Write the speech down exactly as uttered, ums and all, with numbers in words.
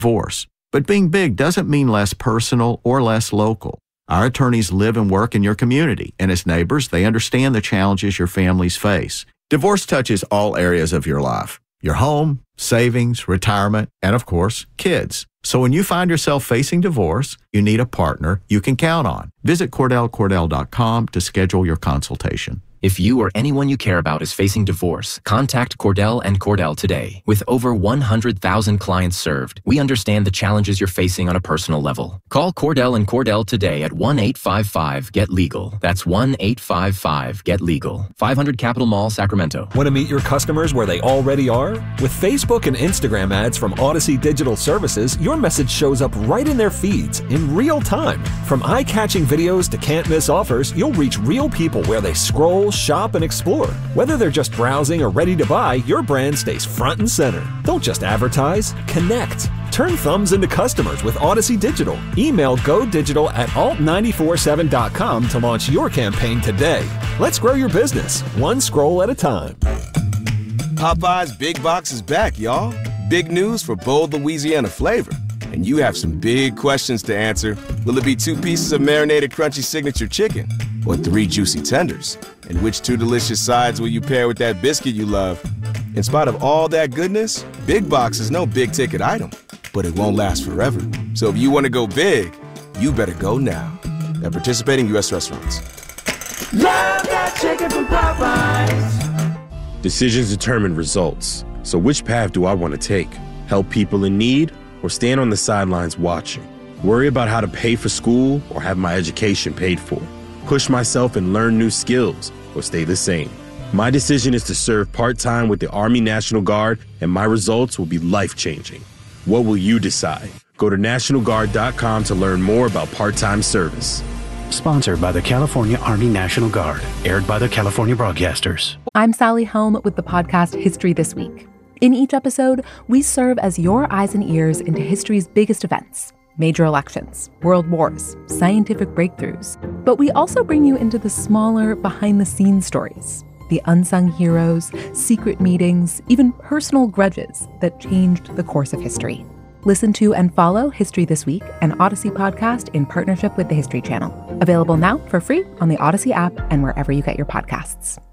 divorce. But being big doesn't mean less personal or less local. Our attorneys live and work in your community, and as neighbors, they understand the challenges your families face. Divorce touches all areas of your life: your home, savings, retirement, and of course, kids. So when you find yourself facing divorce, you need a partner you can count on. Visit Cordell Cordell dot com to schedule your consultation. If you or anyone you care about is facing divorce, contact Cordell and Cordell today. With over one hundred thousand clients served, we understand the challenges you're facing on a personal level. Call Cordell and Cordell today at one eight five five get legal. That's one eight five five get legal. five hundred Capitol Mall, Sacramento. Want to meet your customers where they already are? With Facebook and Instagram ads from Odyssey Digital Services, your message shows up right in their feeds in real time. From eye-catching videos to can't-miss offers, you'll reach real people where they scroll, shop, and explore. Whether they're just browsing or ready to buy, your brand stays front and center. Don't just advertise, connect. Turn thumbs into customers with Odyssey Digital. Email go digital at alt nine four seven dot com to launch your campaign today. Let's grow your business, one scroll at a time. Popeye's Big Box is back, y'all. Big news for bold Louisiana flavor. And you have some big questions to answer. Will it be two pieces of marinated crunchy signature chicken? Or three juicy tenders? And which two delicious sides will you pair with that biscuit you love? In spite of all that goodness, Big Box is no big-ticket item, but it won't last forever. So if you want to go big, you better go now. At participating U S restaurants. Love that chicken from Popeyes. Decisions determine results. So which path do I want to take? Help people in need or stand on the sidelines watching? Worry about how to pay for school or have my education paid for? Push myself and learn new skills or stay the same? My decision is to serve part-time with the Army National Guard, and my results will be life-changing. What will you decide? Go to National Guard dot com to learn more about part-time service. Sponsored by the California Army National Guard. Aired by the California Broadcasters. I'm Sally Helm with the podcast History This Week. In each episode, we serve as your eyes and ears into history's biggest events. Major elections, world wars, scientific breakthroughs. But we also bring you into the smaller, behind-the-scenes stories. The unsung heroes, secret meetings, even personal grudges that changed the course of history. Listen to and follow History This Week, an Odyssey podcast in partnership with the History Channel. Available now for free on the Odyssey app and wherever you get your podcasts.